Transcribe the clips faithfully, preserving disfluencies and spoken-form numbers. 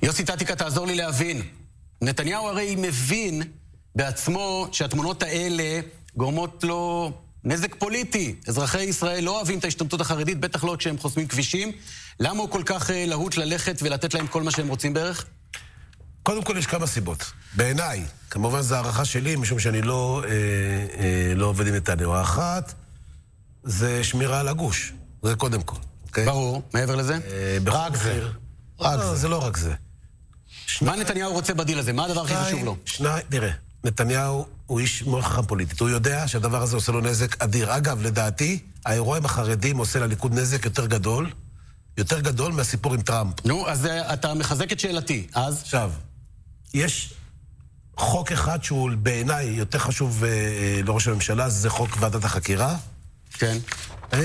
יוסי טטיקה, תעזור לי להבין. נתניהו הרי מבין בעצמו שהתמונות האלה גורמות לו נזק פוליטי. אזרחי ישראל לא אוהבים את ההשתמטות החרדית, בטח לא כשהם חוסמים כבישים. למה הוא כל כך להוט ללכת ולתת להם כל מה שהם רוצים בערך? קודם כל יש כמה סיבות. בעיניי, כמובן זו הערכה שלי, משום שאני לא, אה, אה, לא עובד עם נתניהו. האחת, זה שמירה על הגוש. זה קודם כל. Okay? ברור, מעבר לזה? אה, רק זה. רק לא, זה. זה לא רק זה. מה נתניהו רוצה בדיל הזה? מה הדבר הכי חשוב לו? שניים, תראה, נתניהו הוא איש מאוד חכם פוליטית. הוא יודע שהדבר הזה עושה לו נזק אדיר. אגב, לדעתי, האירועים החרדים עושה לליכוד נזק יותר גדול, יותר גדול מהסיפור עם טראמפ. נו, אז אתה מחזק את שאלתי. אז? עכשיו, יש חוק אחד שהוא בעיניי יותר חשוב אה, לראש הממשלה, זה חוק ועדת החקירה. כן. אה?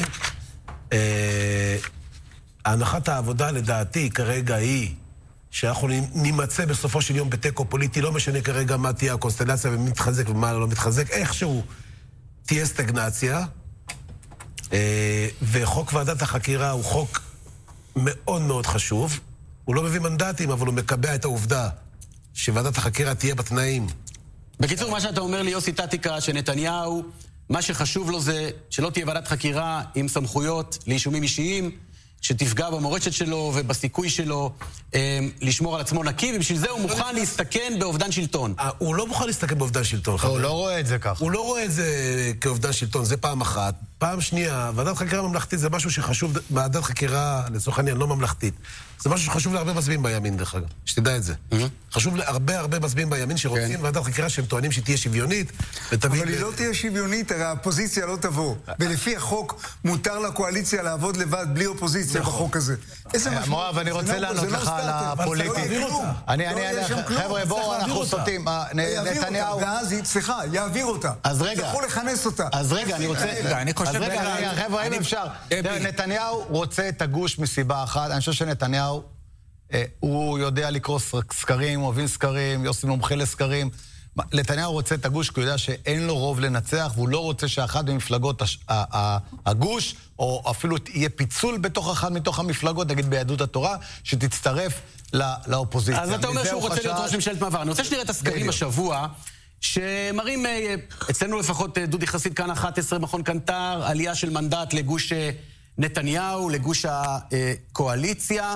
אה, הנחת העבודה לדעתי כרגע היא שאנחנו נמצא בסופו של יום בטקו פוליטי, לא משנה כרגע מה תהיה הקונסטלציה ומי מתחזק ומה לא מתחזק, איכשהו תהיה סטגנציה, אה, וחוק ועדת החקירה הוא חוק מאוד מאוד חשוב. הוא לא מביא מנדטים, אבל הוא מקבע את העובדה שוועדת החקירה תהיה בתנאים. בקיצור, מה שאתה אומר לי, יוסי טטיקה, שנתניהו, מה שחשוב לו זה שלא תהיה ועדת חקירה עם סמכויות לאישומים אישיים, שתפגע במורשת שלו ובסיכוי שלו אה, לשמור על עצמו נקי, ובשביל זה הוא מוכן להסתכן באובדן שלטון. הוא לא מוכן להסתכן באובדן שלטון. הוא לא רואה את זה כך. הוא לא רואה את זה כאובדן שלטון, זה פעם אחת. פעם שנייה, ועדת חקירה ממלכתית זה משהו שחשוב, ועדת חקירה, לצורך העניין, לא ממלכתית. זה משהו שחשוב להרבה מצביעים בימין, דרך אגב. שתדע את זה. חשוב להרבה הרבה מצביעים בימין שרוצים ועדת חקירה שהם טוענים שתהיה שוויונית. אבל היא לא תהיה שוויונית, הרי האופוזיציה לא תבוא. ולפי החוק מותר לקואליציה לעבוד לבד בלי אופוזיציה בחוק הזה. מואב, אני רוצה לענות לך על הפוליטית. אני, אני, חבר'ה, בואו, אנחנו סוטים. נתניהו... סליחה, יעביר אותה. אז רגע. תצטרכו לכנס אותה. אז רגע, אני רוצה... אני חושב... אז רגע, חבר'ה, אם אפשר. נתניהו רוצה את הגוש מסיבה אחת. אני חושב שנתניהו, הוא יודע לקרוא סקרים, הוא אוהבים סקרים, יוסי מומחה לסקרים. נתניהו רוצה את הגוש, כי הוא יודע שאין לו רוב לנצח, והוא לא רוצה שאחת ממפלגות הגוש, או אפילו יהיה פיצול בתוך אחת מתוך המפלגות, נגיד ביהדות התורה, שתצטרף לאופוזיציה. אז אתה אומר שהוא רוצה להיות ראש ממשלת מעבר. אני רוצה שנראה את הסקרים השבוע, שמראים, אצלנו לפחות דודי חסיד כאן אחת עשרה, מכון קנטר, עלייה של מנדט לגוש נתניהו, לגוש הקואליציה,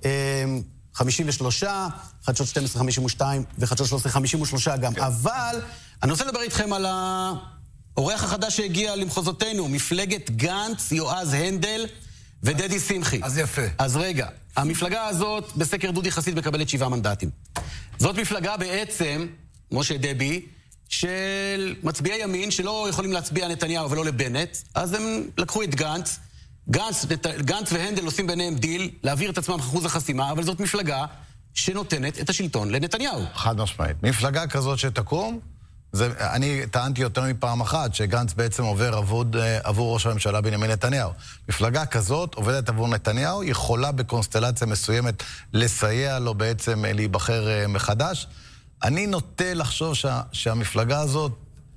חמישים ושלושה, חדשות שתים עשרה חמישים ושתיים וחדשות שלוש עשרה חמישים ושלוש גם. אבל אני רוצה לדבר איתכם על האורח החדש שהגיע למחוזותינו, מפלגת גנץ, יועז הנדל ודדי שמחי. אז יפה. אז רגע, המפלגה הזאת בסקר דודי חסיד מקבלת שבעה מנדטים. זאת מפלגה בעצם, משה דבי, של מצביעי ימין שלא יכולים להצביע נתניהו ולא לבנט, אז הם לקחו את גנץ, גנץ, גנץ והנדל עושים ביניהם דיל להעביר את עצמם אחוז החסימה, אבל זאת מפלגה שנותנת את השלטון לנתניהו. חד משמעית. מפלגה כזאת שתקום, זה, אני טענתי יותר מפעם אחת שגנץ בעצם עובר עבוד, עבור ראש הממשלה בנימין נתניהו. מפלגה כזאת עובדת עבור נתניהו, יכולה בקונסטלציה מסוימת לסייע לו בעצם להיבחר מחדש. אני נוטה לחשוב שה, שהמפלגה הזאת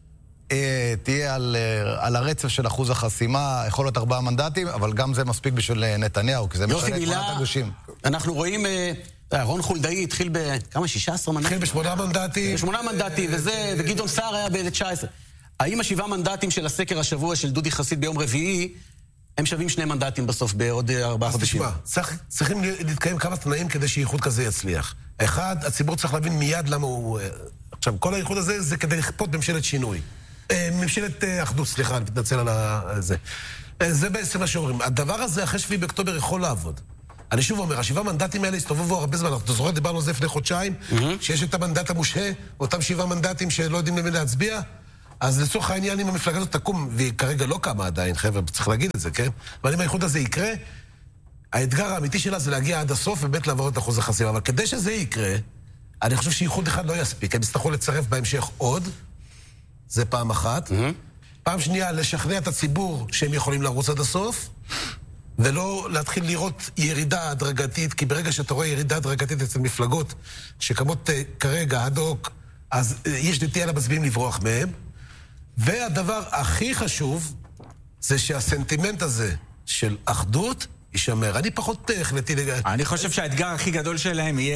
תהיה על, על הרצף של אחוז החסימה, יכול להיות ארבעה מנדטים, אבל גם זה מספיק בשביל נתניהו, כי זה משנה את תמונת הגושים. אנחנו רואים, רון חולדאי התחיל בכמה, שישה עשר מנדטים? התחיל בשמונה מנדטים. בשמונה מנדטים, וזה, וגדעון סער היה ב-תשע עשרה. האם השבעה מנדטים של הסקר השבוע של דודי חסיד ביום רביעי, הם שווים שני מנדטים בסוף בעוד ארבעה חודשים? אז תשמע, צריכים להתקיים כמה תנאים כדי שאיחוד כזה יצליח. אחד, הציבור צריך להבין מיד למה הוא... עכשיו, כל האיחוד הזה זה כדי לכפות ממשלת שינוי. ממשלת אחדות, סליחה, אני מתנצל על זה. זה בעצם מה שאומרים. הדבר הזה אחרי שביעי באוקטובר יכול לעבוד. אני שוב אומר, השבעה מנדטים האלה הסתובבו הרבה זמן. אתה זוכר, דיברנו על זה לפני חודשיים, שיש את המנדט המושהה, אותם שבעה מנדטים שלא יודעים למי להצביע, אז לצורך העניין, אם המפלגה הזאת תקום, והיא כרגע לא קמה עדיין, חבר'ה, צריך להגיד את זה, כן? אבל אם האיחוד הזה יקרה, האתגר האמיתי שלה זה להגיע עד הסוף ובית לעבור את אחוז החסימה. אבל כדי שזה יקרה, אני חושב שאיחוד אחד לא יספיק. הם יצטרכו לצרף בהמשך עוד, זה פעם אחת. Mm-hmm. פעם שנייה, לשכנע את הציבור שהם יכולים לרוץ עד הסוף, ולא להתחיל לראות ירידה הדרגתית, כי ברגע שאתה רואה ירידה הדרגתית אצל מפלגות שקמות uh, כרגע, הדוק, אז uh, יש נטייה למצביעים לברוח מהם. והדבר הכי חשוב, זה שהסנטימנט הזה של אחדות יישמר. אני פחות החלטי... אני חושב שהאתגר הכי גדול שלהם יהיה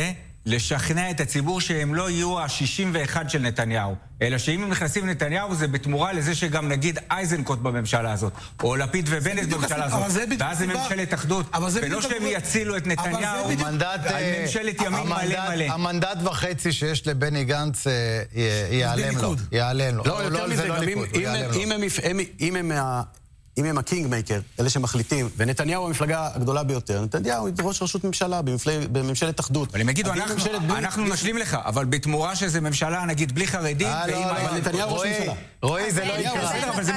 לשכנע את הציבור שהם לא יהיו ה-שישים ואחת של נתניהו, אלא שאם הם נכנסים לנתניהו זה בתמורה לזה שגם נגיד אייזנקוט בממשלה הזאת, או לפיד ובנט בממשלה הזאת, ואז זה ממשלת אחדות, ולא שהם יצילו את נתניהו על ממשלת ימין מלא מלא. המנדט וחצי שיש לבני גנץ ייעלם לו. ייעלם לו. לא, יותר מזה, אם הם אם הם הקינג מייקר, אלה שמחליטים, ונתניהו המפלגה הגדולה ביותר, נתניהו ראש רשות ממשלה בממשלת אחדות. אבל הם יגידו, אנחנו נשלים לך, אבל בתמורה שזה ממשלה, נגיד, בלי חרדים, אבל נתניהו ראש ממשלה. רואי, זה לא יקרה. אבל זה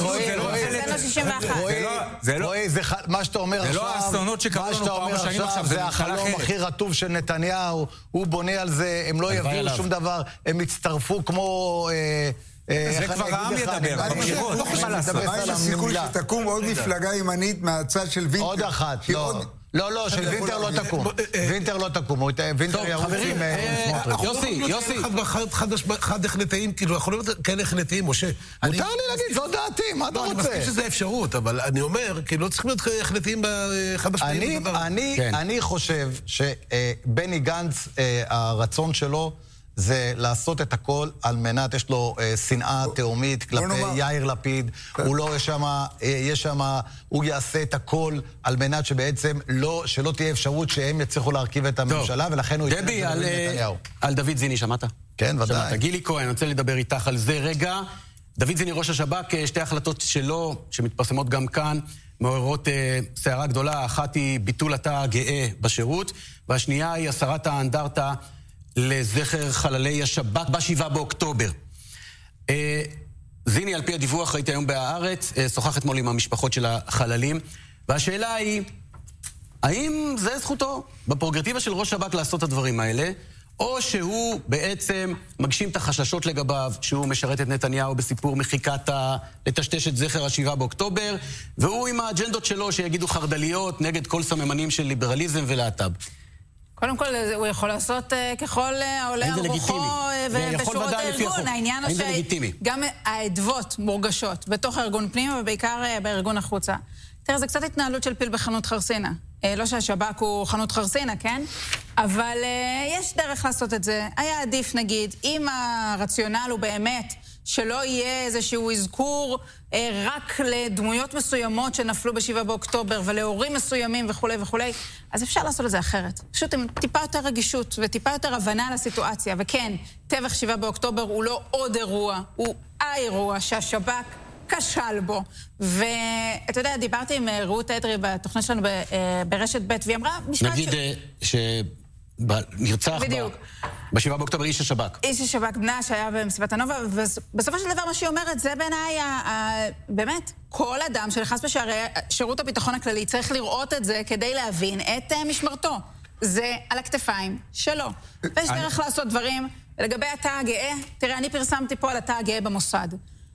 רואי, זה מה שאתה אומר עכשיו, זה לא האסונות שקרו לנו פה ארבע שנים עכשיו, זה החלום הכי רטוב של נתניהו, הוא בונה על זה, הם לא יביאו שום דבר, הם יצטרפו כמו... זה כבר העם ידבר, בבחירות, מה לעשות? מה יש הסיכוי שתקום עוד מפלגה ימנית מהצד של וינטר? עוד אחת, לא. לא, לא, של וינטר לא תקום. וינטר לא תקום, וינטר ירוץ עם סמוטריץ'. יוסי, יוסי. חד החלטיים, כאילו, יכולים להיות כאלה החלטיים, משה. מותר לי להגיד, זו דעתי, מה אתה רוצה? אני מסכים שזה אפשרות, אבל אני אומר, כאילו, לא צריכים להיות החלטיים בחד השפעים. אני חושב שבני גנץ, הרצון שלו, זה לעשות את הכל על מנת, יש לו שנאה תאומית כלפי יאיר לפיד, הוא לא יש שמה, יש שמה, הוא יעשה את הכל על מנת שבעצם לא, שלא תהיה אפשרות שהם יצליחו להרכיב את הממשלה, ולכן הוא... דבי, על דוד זיני, שמעת? כן, ודאי. שמעת, גילי כהן, אני רוצה לדבר איתך על זה רגע. דוד זיני, ראש השב"כ, שתי החלטות שלו, שמתפרסמות גם כאן, מעוררות סערה גדולה, אחת היא ביטול התא הגאה בשירות, והשנייה היא הסרת האנדרטה לזכר חללי השב"כ בשבעה באוקטובר. זיני, על פי הדיווח, ראיתי היום בהארץ, שוחח אתמול עם המשפחות של החללים, והשאלה היא, האם זה זכותו בפרוגרטיבה של ראש שב"כ לעשות את הדברים האלה, או שהוא בעצם מגשים את החששות לגביו, שהוא משרת את נתניהו בסיפור מחיקת לטשטש את זכר השבעה באוקטובר, והוא עם האג'נדות שלו שיגידו חרדליות נגד כל סממנים של ליברליזם ולהט"ב. קודם כל, הוא יכול לעשות ככל העולה על רוחו בשורות הארגון. העניין הוא שגם העדבות מורגשות בתוך הארגון פנימה ובעיקר בארגון החוצה. תראה, זה קצת התנהלות של פיל בחנות חרסינה. לא שהשב"כ הוא חנות חרסינה, כן? אבל יש דרך לעשות את זה. היה עדיף, נגיד, אם הרציונל הוא באמת שלא יהיה איזשהו אזכור רק לדמויות מסוימות שנפלו בשבעה באוקטובר ולהורים מסוימים וכו' וכו', אז אפשר לעשות את זה אחרת. פשוט עם טיפה יותר רגישות וטיפה יותר הבנה לסיטואציה. וכן, טבח שבעה באוקטובר הוא לא עוד אירוע, הוא האירוע שהשב"כ כשל בו. ואתה יודע, דיברתי עם רות אדרי בתוכנית שלנו ברשת ב' והיא אמרה משפט נגיד ש... נרצח בשבעה באוקטובר איש השב"כ. איש השב"כ בנה שהיה במסיבת הנובה, ובסופו של דבר מה שהיא אומרת, זה בעיניי, באמת, כל אדם שנכנס בשערי שירות הביטחון הכללי צריך לראות את זה כדי להבין את משמרתו. זה על הכתפיים שלו. ויש דרך לעשות דברים. לגבי התא הגאה, תראה, אני פרסמתי פה על התא הגאה במוסד.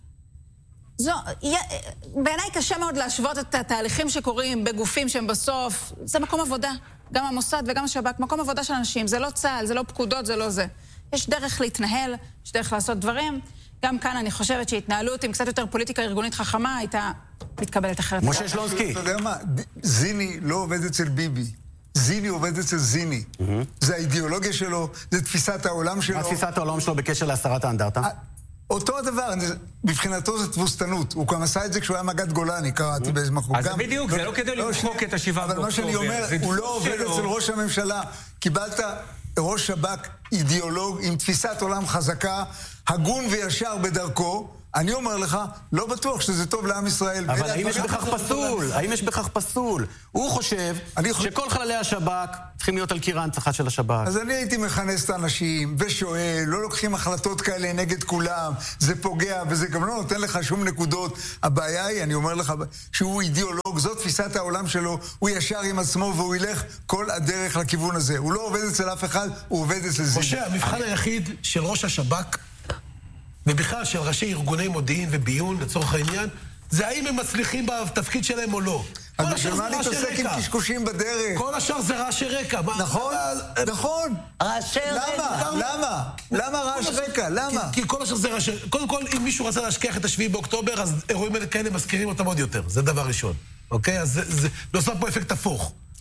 זו, בעיניי קשה מאוד להשוות את התהליכים שקורים בגופים שהם בסוף, זה מקום עבודה. גם המוסד וגם השב"כ, מקום עבודה של אנשים. זה לא צה"ל, זה לא פקודות, זה לא זה. יש דרך להתנהל, יש דרך לעשות דברים. גם כאן אני חושבת שהתנהלות עם קצת יותר פוליטיקה ארגונית חכמה הייתה מתקבלת אחרת. משה שלונסקי. אתה יודע מה? זיני לא עובד אצל ביבי. זיני עובד אצל זיני. זה האידיאולוגיה שלו, זה תפיסת העולם שלו. מה תפיסת העולם שלו בקשר להסרת האנדרטה? אותו הדבר, מבחינתו זה תבוסתנות. הוא גם עשה את זה כשהוא היה מג"ד גולני, קראתי באיזה מקום. אז בדיוק, זה לא כדי למחוק את השבעה באוקטובר. אבל מה שאני אומר, הוא לא עובד אצל ראש הממשלה. קיבלת ראש שב"כ אידיאולוג עם תפיסת עולם חזקה, הגון וישר בדרכו. אני אומר לך, לא בטוח שזה טוב לעם ישראל. אבל האם יש בכך פסול? האם יש בכך פסול? הוא חושב שכל חללי השב"כ צריכים להיות על קיר ההנצחה של השב"כ. אז אני הייתי מכנס את האנשים ושואל, לא לוקחים החלטות כאלה נגד כולם, זה פוגע וזה גם לא נותן לך שום נקודות. הבעיה היא, אני אומר לך, שהוא אידיאולוג, זאת תפיסת העולם שלו, הוא ישר עם עצמו והוא ילך כל הדרך לכיוון הזה. הוא לא עובד אצל אף אחד, הוא עובד אצל זיני. משה, המבחן היחיד של ראש השב"כ ובכלל של ראשי ארגוני מודיעין וביון לצורך העניין, זה האם הם מצליחים בתפקיד שלהם או לא. אבל בשביל להתעסק עם קשקושים בדרך. כל השאר זה רעשי רקע. נכון, נכון. רעשי רקע. למה? למה? למה רעש רקע? למה? כי כל השאר זה רעשי... קודם כל, אם מישהו רצה להשכיח את השביעי באוקטובר, אז אירועים כאלה מזכירים אותם עוד יותר. זה דבר ראשון. אוקיי? אז זה נוסף פה אפקט הפוך.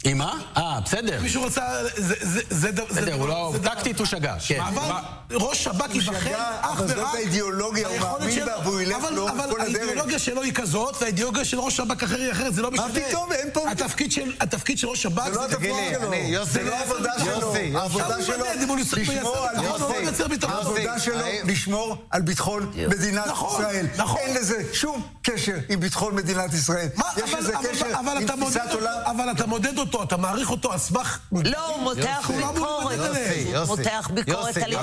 עם מה? אה, בסדר. מישהו רצה... בסדר, הוא לא... טקטית הוא שגה, כן. אבל ראש שב"כ יבחר אך אבל זאת האידיאולוגיה, הוא מאמין בה, והוא ילך לו כל הדרך. אבל האידיאולוגיה שלו היא כזאת, והאידיאולוגיה של ראש שב"כ אחר היא אחרת, זה לא משנה. מה פתאום? אין פה... התפקיד של ראש שב"כ... זה לא התפקיד שלו. זה לא העבודה שלו. העבודה שלו לשמור על העבודה שלו לשמור על ביטחון מדינת ישראל. אין לזה שום קשר עם ביטחון מדינת ישראל. יש לזה קשר עם תפיסת עולם. אבל אתה מודד אותו, אתה מעריך אותו על סמך... לא, הוא מותח ביקורת. מותח ביקורת על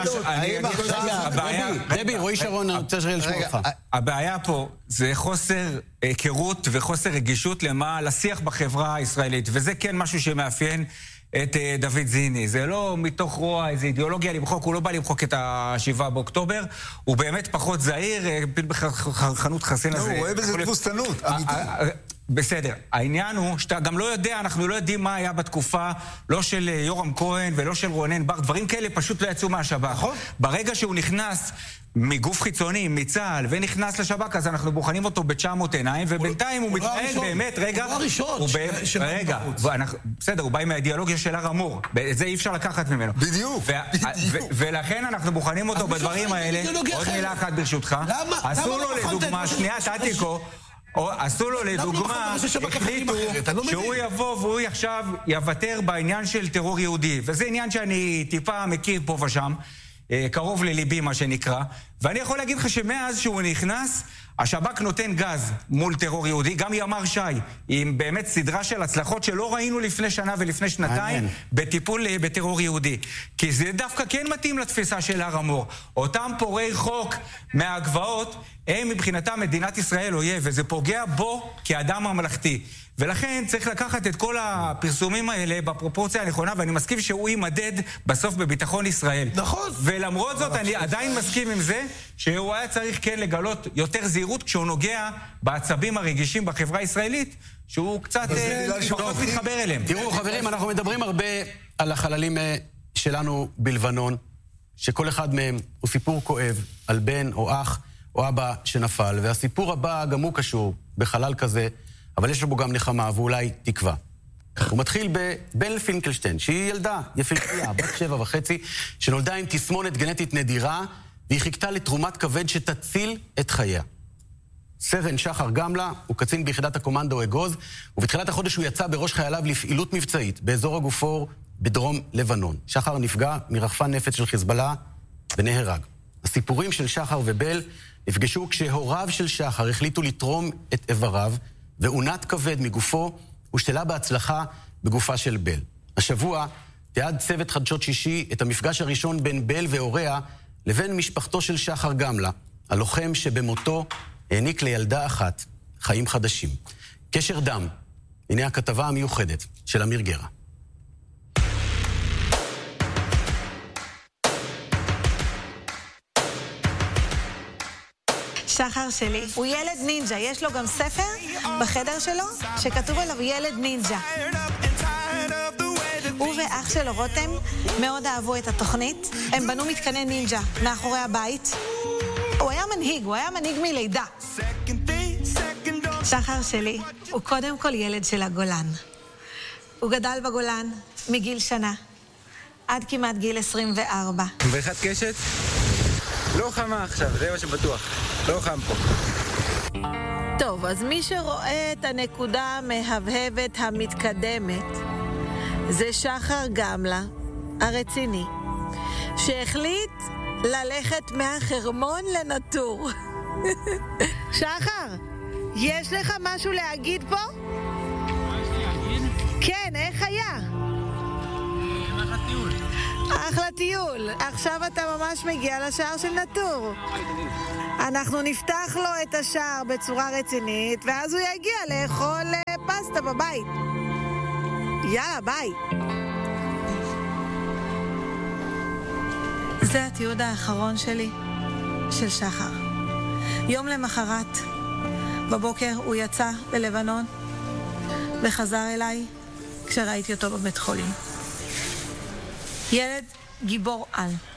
הבעיה... דבי, רועי שרון, אני רוצה לשמוע אותך. הבעיה פה זה חוסר היכרות וחוסר רגישות לשיח בחברה הישראלית, וזה כן משהו שמאפיין את דוד זיני. זה לא מתוך רוע, איזו אידיאולוגיה למחוק, הוא לא בא למחוק את השבעה באוקטובר, הוא באמת פחות זהיר, בחנות חסין הזה. הוא רואה בזה תבוסתנות, אמיתי. בסדר, העניין הוא שאתה גם לא יודע, אנחנו לא יודעים מה היה בתקופה, לא של יורם כהן ולא של רונן בר, דברים כאלה פשוט לא יצאו מהשב"כ. נכון. ברגע שהוא נכנס מגוף חיצוני, מצה"ל, ונכנס לשב"כ, אז אנחנו בוחנים אותו ב-תשע מאות עיניים, ובינתיים הוא מתנהג באמת, רגע, הוא הראשון. רגע, בסדר, הוא בא עם האידיאולוגיה של הר המור, זה אי אפשר לקחת ממנו. בדיוק. ולכן אנחנו בוחנים אותו בדברים האלה. עוד מילה אחת ברשותך. אסור לו לדוגמה, שנייה, תעתיקו, עשו לו לדוגמה, החליטו שהוא יבוא והוא עכשיו יוותר בעניין של טרור יהודי, וזה עניין שאני טיפה מכיר פה ושם, קרוב לליבי מה שנקרא, ואני יכול להגיד לך שמאז שהוא נכנס, השב"כ נותן גז מול טרור יהודי, גם ימר שי, עם באמת סדרה של הצלחות שלא ראינו לפני שנה ולפני שנתיים, בטיפול בטרור יהודי. כי זה דווקא כן מתאים לתפיסה של הר המור. אותם פורעי חוק מהגבעות, הם מבחינתם מדינת ישראל אויב, וזה פוגע בו כאדם הממלכתי. ולכן צריך לקחת את כל הפרסומים האלה בפרופורציה הנכונה, ואני מסכים שהוא יימדד בסוף בביטחון ישראל. נכון. ולמרות זאת, אני עדיין מסכים עם זה, שהוא היה צריך כן לגלות יותר זהירות, כשהוא נוגע בעצבים הרגישים בחברה הישראלית, שהוא קצת פחות מתחבר אליהם. תראו, חברים, אנחנו מדברים הרבה על החללים שלנו בלבנון, שכל אחד מהם הוא סיפור כואב על בן או אח או אבא שנפל, והסיפור הבא גם הוא קשור בחלל כזה, אבל יש בו גם נחמה ואולי תקווה. הוא מתחיל בבל פינקלשטיין, שהיא ילדה יפהפייה, בת שבע וחצי, שנולדה עם תסמונת גנטית נדירה, והיא חיכתה לתרומת כבד שתציל את חייה. סרן שחר גמלה הוא קצין ביחידת הקומנדו אגוז, ובתחילת החודש הוא יצא בראש חייליו לפעילות מבצעית באזור הגופור בדרום לבנון. שחר נפגע מרחפן נפץ של חיזבאללה ונהרג. הסיפורים של שחר ובל נפגשו כשהוריו של שחר החליטו לתרום את איבריו, ועונת כבד מגופו הושתלה בהצלחה בגופה של בל. השבוע תיעד צוות חדשות שישי את המפגש הראשון בין בל והוריה לבין משפחתו של שחר גמלה, הלוחם שבמותו העניק לילדה אחת חיים חדשים. קשר דם, הנה הכתבה המיוחדת של אמיר גרה. שחר שלי, הוא ילד נינג'ה, יש לו גם ספר בחדר שלו שכתוב עליו ילד נינג'ה. הוא ואח שלו רותם מאוד אהבו את התוכנית, הם בנו מתקני נינג'ה מאחורי הבית. הוא היה מנהיג, הוא היה מנהיג מלידה. שחר שלי הוא קודם כל ילד של הגולן. הוא גדל בגולן מגיל שנה עד כמעט גיל עשרים וארבע. ואחד קשת? לא חמה עכשיו, זה מה שבטוח. לא חם פה. טוב, אז מי שרואה את הנקודה המהבהבת המתקדמת זה שחר גמלה, הרציני, שהחליט ללכת מהחרמון לנטור. שחר, יש לך משהו להגיד פה? מה יש לי להגיד? כן, איך היה? אחלה טיול. אחלה טיול. עכשיו אתה ממש מגיע לשער של נטור. אנחנו נפתח לו את השער בצורה רצינית, ואז הוא יגיע לאכול פסטה בבית. יאללה, ביי. זה התיעוד האחרון שלי, של שחר. יום למחרת, בבוקר הוא יצא ללבנון, וחזר אליי כשראיתי אותו בבית חולים. ילד גיבור על.